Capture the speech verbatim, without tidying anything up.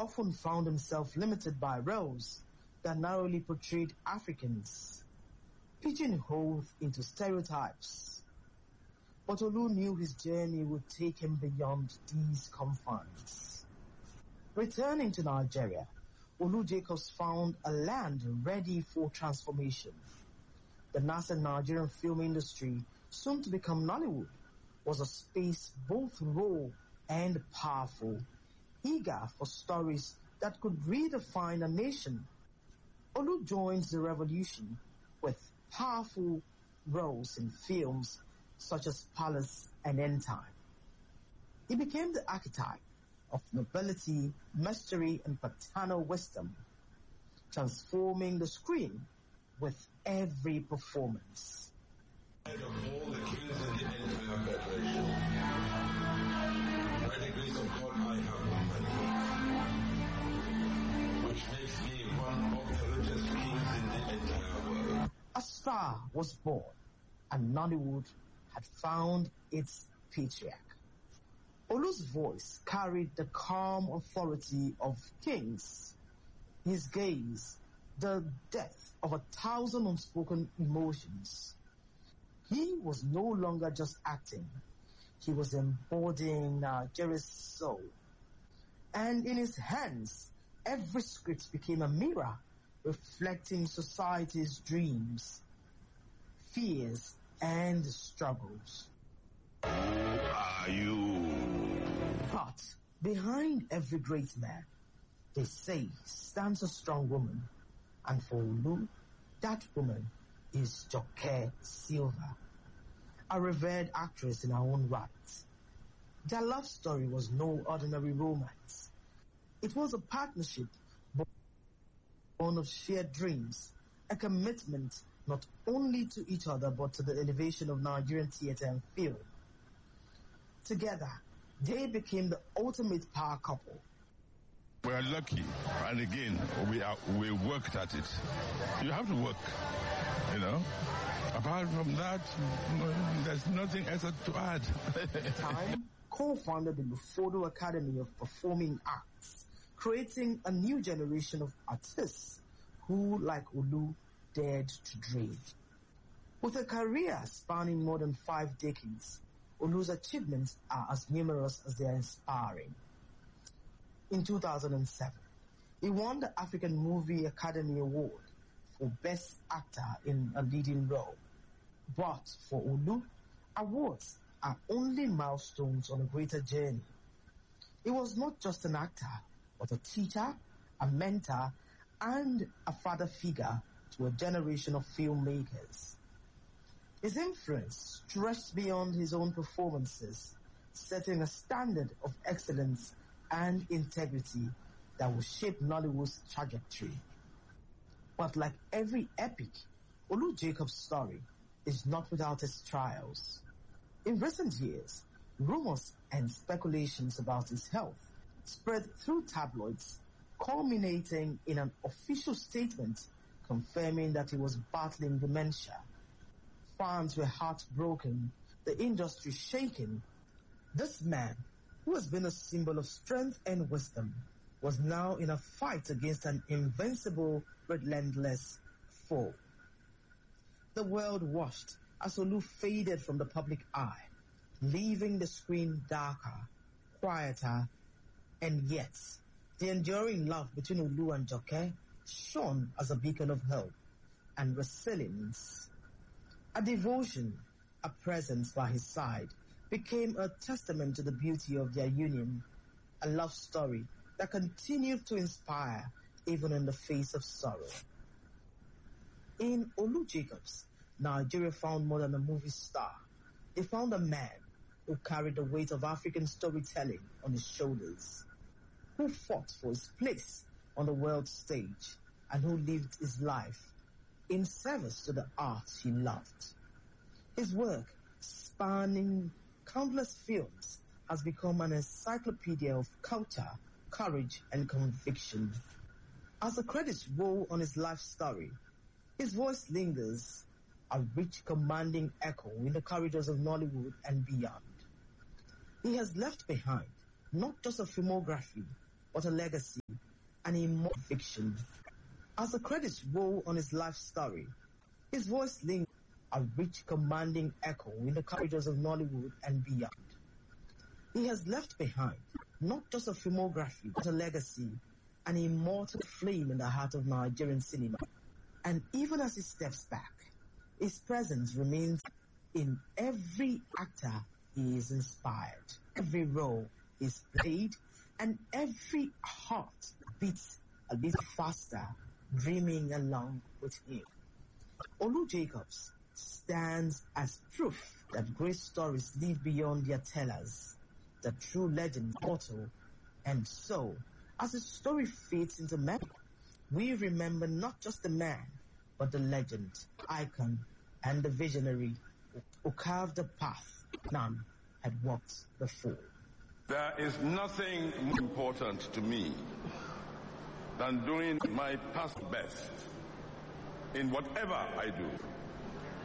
often found himself limited by roles that narrowly portrayed Africans, pigeonholed into stereotypes. But Olu knew his journey would take him beyond these confines. Returning to Nigeria, Olu Jacobs found a land ready for transformation. The nascent Nigerian film industry, soon to become Nollywood, was a space both raw and powerful, eager for stories that could redefine a nation. Olu joins the revolution with powerful roles in films such as Palace and End Time. He became the archetype of nobility, mystery, and paternal wisdom, transforming the screen with every performance. Of all the kings in the entire federation, by the grace of God, I have money, which makes me one of the richest kings in the entire world. A star was born, and Nollywood had found its patriarch. Olu's voice carried the calm authority of kings. His gaze, the depth of a thousand unspoken emotions. He was no longer just acting. He was embodying Nigeria's soul. And in his hands, every script became a mirror, reflecting society's dreams, fears, and struggles. Who are you? But behind every great man, they say, stands a strong woman. And for Olu, that woman is Joke Silva, a revered actress in her own right. Their love story was no ordinary romance. It was a partnership born of shared dreams, a commitment not only to each other but to the elevation of Nigerian theatre and film. Together, they became the ultimate power couple. We are lucky, and again, we are we worked at it. You have to work, you know. Apart from that, there's nothing else to add. Time co-founded the Bufodo Academy of Performing Arts, creating a new generation of artists who, like Olu, dared to dream. With a career spanning more than five decades, Olu's achievements are as numerous as they are inspiring. In two thousand seven, he won the African Movie Academy Award for Best Actor in a Leading Role. But for Olu, awards are only milestones on a greater journey. He was not just an actor, but a teacher, a mentor, and a father figure to a generation of filmmakers. His influence stretched beyond his own performances, setting a standard of excellence and integrity that will shape Nollywood's trajectory. But like every epic, Olu Jacobs' story is not without its trials. In recent years, rumors and speculations about his health spread through tabloids, culminating in an official statement confirming that he was battling dementia. Fans were heartbroken, the industry shaken. This man, who has been a symbol of strength and wisdom, was now in a fight against an invincible, relentless foe. The world watched as Olu faded from the public eye, leaving the screen darker, quieter, and yet the enduring love between Olu and Joke shone as a beacon of hope and resilience. A devotion, a presence by his side, became a testament to the beauty of their union, a love story that continued to inspire even in the face of sorrow. In Olu Jacobs, Nigeria found more than a movie star. They found a man who carried the weight of African storytelling on his shoulders, who fought for his place on the world stage, and who lived his life in service to the art he loved. His work, spanning countless films, has become an encyclopedia of culture, courage, and conviction. As the credits roll on his life story, his voice lingers, a rich, commanding echo in the corridors of Nollywood and beyond. He has left behind not just a filmography, but a legacy, an immortal fiction. As the credits roll on his life story, his voice lingers a rich, commanding echo in the corridors of Nollywood and beyond. He has left behind not just a filmography, but a legacy, an immortal flame in the heart of Nigerian cinema. And even as he steps back, his presence remains in every actor he is inspired, every role is played, and every heart beats a bit faster, dreaming along with him. Olu Jacobs stands as proof that great stories live beyond their tellers, the true legend immortal, and so, as the story fades into memory, we remember not just the man, but the legend, icon, and the visionary who carved the path none had walked before. There is nothing more important to me than doing my past best in whatever I do.